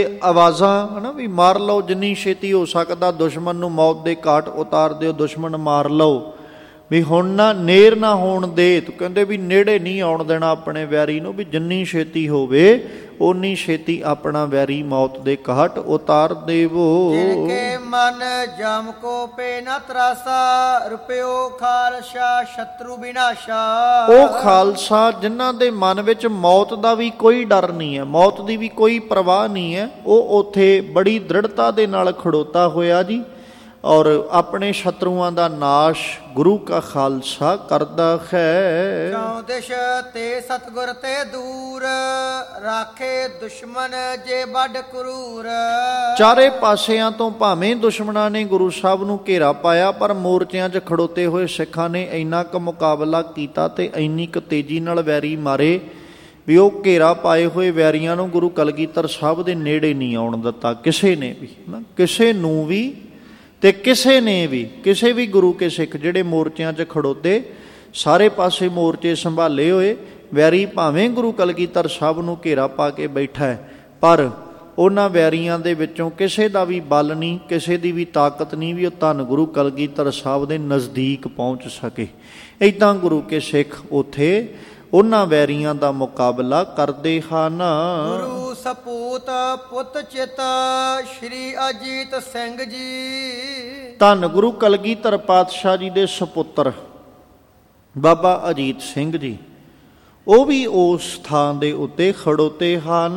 ਆਵਾਜ਼ਾਂ ਹਨਾ ਵੀ ਮਾਰ ਲਓ ਜਿੰਨੀ ਛੇਤੀ ਹੋ ਸਕਦਾ, ਦੁਸ਼ਮਣ ਨੂੰ ਮੌਤ ਦੇ ਘਾਟ ਉਤਾਰ ਦਿਓ, ਦੁਸ਼ਮਣ ਮਾਰ ਲਓ, ਵੀ ਹੁਣ ਨਾ ਨੇਰ ਨਾ ਹੋਣ ਦੇ। ਤੂੰ ਕਹਿੰਦੇ ਵੀ ਨੇੜੇ ਨਹੀਂ ਆਉਣ ਦੇਣਾ ਆਪਣੇ ਵੈਰੀ ਨੂੰ, ਵੀ ਜਿੰਨੀ ਛੇਤੀ ਹੋਵੇ ਓਨੀ ਛੇਤੀ ਆਪਣਾ ਵੈਰੀ ਮੌਤ ਦੇ ਘਾਟ ਉਤਾਰ ਦੇਵੋ। ਜਿਨਕੇ ਮਨ ਜਮ ਕੋ ਪੇ ਨ ਤਰਾਸਾ, ਰੁਪਿਓ ਖਾਲਸਾ ਸ਼ਤਰੂ ਵਿਨਾਸ਼ਾ। ਉਹ ਖਾਲਸਾ ਜਿਨ੍ਹਾਂ ਦੇ ਮਨ ਵਿੱਚ ਮੌਤ ਦਾ ਵੀ ਕੋਈ ਡਰ ਨਹੀਂ ਹੈ, ਮੌਤ ਦੀ ਵੀ ਕੋਈ ਪਰਵਾਹ ਨਹੀਂ ਹੈ, ਉਹ ਉੱਥੇ ਬੜੀ ਦ੍ਰਿੜਤਾ ਦੇ ਨਾਲ ਖੜੋਤਾ ਹੋਇਆ ਜੀ, ਔਰ ਆਪਣੇ ਸ਼ਤਰੂਆਂ ਦਾ ਨਾਸ਼ ਗੁਰੂ ਕਾ ਖਾਲਸਾ ਕਰਦਾ ਹੈ। ਚੌ ਦਿਸ਼ ਤੇ ਸਤਿਗੁਰ ਤੇ ਦੂਰ, ਰਾਖੇ ਦੁਸ਼ਮਨ ਜੇ ਵੱਡ ਕਰੂਰ। ਚਾਰੇ ਪਾਸਿਆਂ ਤੋਂ ਭਾਵੇਂ ਦੁਸ਼ਮਣਾਂ ਨੇ ਗੁਰੂ ਸਾਹਿਬ ਨੂੰ ਘੇਰਾ ਪਾਇਆ, ਪਰ ਮੋਰਚਿਆਂ 'ਚ ਖੜੋਤੇ ਹੋਏ ਸਿੱਖਾਂ ਨੇ ਇੰਨਾ ਕੁ ਮੁਕਾਬਲਾ ਕੀਤਾ ਤੇ ਇੰਨੀ ਕੁ ਤੇਜ਼ੀ ਨਾਲ ਵੈਰੀ ਮਾਰੇ ਵੀ ਉਹ ਘੇਰਾ ਪਾਏ ਹੋਏ ਵੈਰੀਆਂ ਨੂੰ ਗੁਰੂ ਕਲਗੀਧਰ ਸਾਹਿਬ ਦੇ ਨੇੜੇ ਨਹੀਂ ਆਉਣ ਦਿੱਤਾ ਕਿਸੇ ਨੇ ਵੀ, ਕਿਸੇ ਨੂੰ ਵੀ। ਤੇ ਕਿਸੇ ਨੇ ਵੀ, ਕਿਸੇ ਵੀ ਗੁਰੂ ਕੇ ਸਿੱਖ ਜਿਹੜੇ ਮੋਰਚਿਆਂ 'ਚ ਖੜੋਤੇ, ਸਾਰੇ ਪਾਸੇ ਮੋਰਚੇ ਸੰਭਾਲੇ ਹੋਏ, ਵੈਰੀ ਭਾਵੇਂ ਗੁਰੂ ਕਲਗੀਧਰ ਸਾਹਿਬ ਨੂੰ ਘੇਰਾ ਪਾ ਕੇ ਬੈਠਾ ਹੈ, ਪਰ ਉਹਨਾਂ ਵੈਰੀਆਂ ਦੇ ਵਿੱਚੋਂ ਕਿਸੇ ਦਾ ਵੀ ਬਲ ਨਹੀਂ, ਕਿਸੇ ਦੀ ਵੀ ਤਾਕਤ ਨਹੀਂ ਵੀ ਉਹ ਧੰਨ ਗੁਰੂ ਕਲਗੀਧਰ ਸਾਹਿਬ ਦੇ ਨਜ਼ਦੀਕ ਪਹੁੰਚ ਸਕੇ। ਇੱਦਾਂ ਗੁਰੂ ਕੇ ਸਿੱਖ ਉੱਥੇ ਉਹਨਾਂ ਵੈਰੀਆਂ ਦਾ ਮੁਕਾਬਲਾ ਕਰਦੇ ਹਨ। ਗੁਰੂ ਸਪੂਤ ਪੁੱਤ ਚਿਤ ਸ਼੍ਰੀ ਅਜੀਤ ਸਿੰਘ ਜੀ। ਧੰਨ ਗੁਰੂ ਕਲਗੀਧਰ ਪਾਤਸ਼ਾਹ ਜੀ ਦੇ ਸਪੁੱਤਰ ਬਾਬਾ ਅਜੀਤ ਸਿੰਘ ਜੀ, ਉਹ ਵੀ ਉਸ ਥਾਂ ਦੇ ਉੱਤੇ ਖੜੋਤੇ ਹਨ।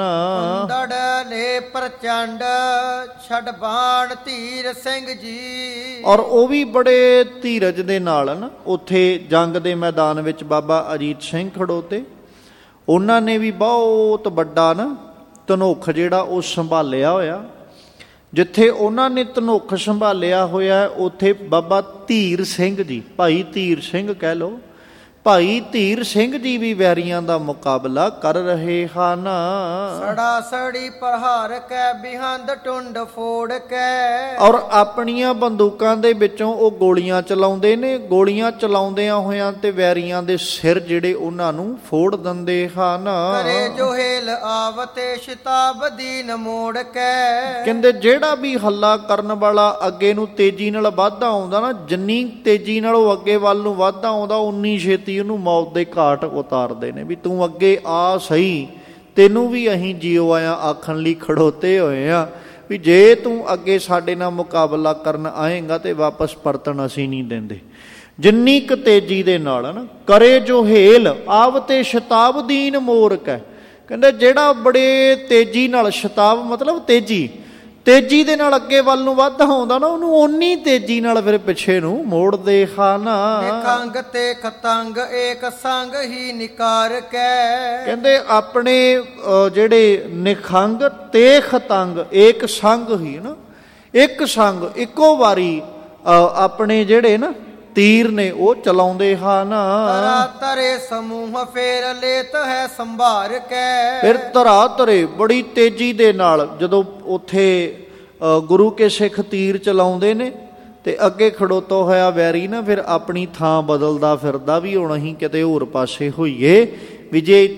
ਨੇ ਪ੍ਰਚੰਡ ਛੜ ਬਾਣ ਧੀਰ ਸਿੰਘ ਜੀ। ਔਰ ਉਹ ਵੀ ਬੜੇ ਧੀਰਜ ਦੇ ਨਾਲ ਨਾ ਉੱਥੇ ਜੰਗ ਦੇ ਮੈਦਾਨ ਵਿੱਚ ਬਾਬਾ ਅਜੀਤ ਸਿੰਘ ਖੜੋਤੇ। ਉਹਨਾਂ ਨੇ ਵੀ ਬਹੁਤ ਵੱਡਾ ਨਾ ਧਨੁੱਖ ਜਿਹੜਾ ਉਹ ਸੰਭਾਲਿਆ ਹੋਇਆ। ਜਿੱਥੇ ਉਹਨਾਂ ਨੇ ਧਨੁੱਖ ਸੰਭਾਲਿਆ ਹੋਇਆ ਉੱਥੇ ਬਾਬਾ ਧੀਰ ਸਿੰਘ ਜੀ, ਭਾਈ ਧੀਰ ਸਿੰਘ ਕਹਿ ਲਓ, ਭਾਈ ਧੀਰ ਸਿੰਘ ਜੀ ਵੀ ਵੈਰੀਆਂ ਦਾ ਮੁਕਾਬਲਾ ਕਰ ਰਹੇ ਹਨ। ਸੜਾ ਸੜੀ ਪ੍ਰਹਾਰ ਕੈ ਬਿਹੰਦ ਟੁੰਡ ਫੋੜ ਕੈ। ਔਰ ਆਪਣੀਆਂ ਬੰਦੂਕਾਂ ਦੇ ਵਿੱਚੋਂ ਉਹ ਗੋਲੀਆਂ ਚਲਾਉਂਦੇ ਨੇ, ਗੋਲੀਆਂ ਚਲਾਉਂਦਿਆਂ ਹੋਇਆਂ ਤੇ ਵੈਰੀਆਂ ਦੇ ਸਿਰ ਜਿਹੜੇ ਉਹਨਾਂ ਨੂੰ ਫੋੜ ਦਿੰਦੇ ਹਨ। ਕਰੇ ਜੋ ਹੇਲ ਆਵਤੇ ਸ਼ਿਤਾਬ ਦੀਨ ਮੋੜ ਕੈ। ਕਹਿੰਦੇ ਜਿਹੜਾ ਵੀ ਹੱਲਾ ਕਰਨ ਵਾਲਾ ਅੱਗੇ ਨੂੰ ਤੇਜ਼ੀ ਨਾਲ ਵੱਧਦਾ ਆਉਂਦਾ ਨਾ, ਜਿੰਨੀ ਤੇਜ਼ੀ ਨਾਲ ਉਹ ਅੱਗੇ ਵੱਲ ਨੂੰ ਵੱਧਦਾ ਆਉਂਦਾ ਉਨੀ ਛੇਤੀ ਉਹਨੂੰ ਮੌਤ ਦੇ ਘਾਟ ਉਤਾਰਦੇ ਨੇ ਵੀ ਤੂੰ ਅੱਗੇ ਆ ਸਹੀ, ਤੈਨੂੰ ਵੀ ਅਸੀਂ ਜੀਓ ਆਇਆ ਆਖਣ ਲਈ ਖੜੋਤੇ ਹੋਏ ਆ ਵੀ ਜੇ ਤੂੰ ਅੱਗੇ ਸਾਡੇ ਨਾਲ ਮੁਕਾਬਲਾ ਕਰਨ ਆਏਗਾ ਤੇ ਵਾਪਸ ਪਰਤਣ ਅਸੀਂ ਨਹੀਂ ਦਿੰਦੇ। ਜਿੰਨੀ ਕੁ ਤੇਜ਼ੀ ਦੇ ਨਾਲ ਨਾ ਕਰੇ ਜੋ ਹੇਲ ਆਵਤੇ ਸ਼ਤਾਬ ਦੀਨ ਮੋਰਕ ਹੈ। ਕਹਿੰਦੇ ਜਿਹੜਾ ਬੜੇ ਤੇਜ਼ੀ ਨਾਲ, ਸ਼ਤਾਬ ਮਤਲਬ ਤੇਜ਼ੀ, ਤੇਜ਼ੀ ਦੇ ਨਾਲ ਅੱਗੇ ਵੱਲ ਨੂੰ ਵੱਧਦਾ ਆਉਂਦਾ ਨਾ, ਉਹਨੂੰ ਓਨੀ ਤੇਜ਼ੀ ਨਾਲ ਫਿਰ ਪਿੱਛੇ ਨੂੰ ਮੋੜਦੇ ਹਨ। ਨਿਖੰਗ ਤੇ ਖਤੰਗ ਏਕ ਸੰਗ ਹੀ ਨਿਕਾਰ ਕੈ। ਕਹਿੰਦੇ ਆਪਣੇ ਜਿਹੜੇ ਨਿਖੰਗ ਤੇ ਖਤੰਗ ਏਕ ਸੰਗ ਹੀ ਨਾ, ਇੱਕ ਸੰਗ ਇੱਕੋ ਵਾਰੀ ਆਪਣੇ ਜਿਹੜੇ ਨਾ ਤੀਰ ਨੇ ਉਹ ਚਲਾਉਂਦੇ ਹਨ। ਧਰਾ ਧਰੇ ਸਮੂਹ ਫੇਰ ਲੇਤ ਹੈ ਸੰਭਾਰ ਕੈ। ਫਿਰ ਧਰਾ ਧਰੇ ਬੜੀ ਤੇਜ਼ੀ ਦੇ ਨਾਲ ਜਦੋਂ ਉੱਥੇ ਗੁਰੂ ਕੇ ਸਿੱਖ ਤੀਰ ਚਲਾਉਂਦੇ ਨੇ ਤੇ ਅੱਗੇ ਖੜੋਤਾ ਹੋਇਆ ਵੈਰੀ ਨਾ ਫਿਰ ਆਪਣੀ ਥਾਂ ਬਦਲਦਾ ਫਿਰਦਾ ਵੀ ਹੁਣ ਅਸੀਂ ਕਿਤੇ ਹੋਰ ਪਾਸੇ ਹੋਈਏ ਵੀ ਜੇ